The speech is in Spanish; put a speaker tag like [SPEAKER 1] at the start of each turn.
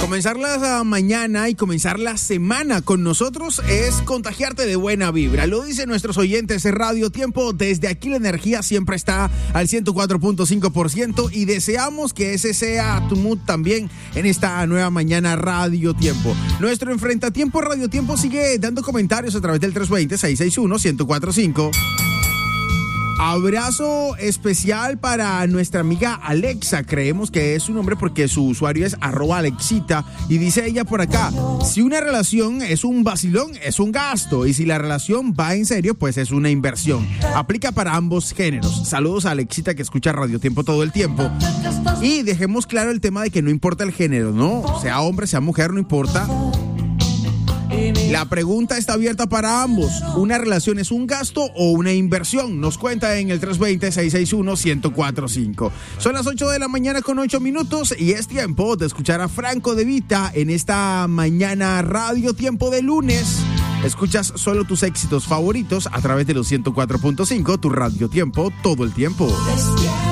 [SPEAKER 1] Comenzar la mañana y comenzar la semana con nosotros es contagiarte de buena vibra. Lo dicen nuestros oyentes de Radio Tiempo. Desde aquí la energía siempre está al 104.5% y deseamos que ese sea tu mood también en esta nueva mañana Radio Tiempo. Nuestro enfrentatiempo Radio Tiempo sigue dando comentarios a través del 320-661-1045. Abrazo especial para nuestra amiga Alexa. Creemos que es su nombre porque su usuario es @Alexita. Y dice ella por acá: si una relación es un vacilón, es un gasto. Y si la relación va en serio, pues es una inversión. Aplica para ambos géneros. Saludos a Alexita, que escucha Radio Tiempo todo el tiempo. Y dejemos claro el tema de que no importa el género, ¿no? Sea hombre, sea mujer, no importa. La pregunta está abierta para ambos. ¿Una relación es un gasto o una inversión? Nos cuenta en el 320-661-1045. Son las 8 de la mañana con 8 minutos y es tiempo de escuchar a Franco De Vita en esta mañana Radio Tiempo de lunes. Escuchas solo tus éxitos favoritos a través de los 104.5, tu Radio Tiempo todo el tiempo.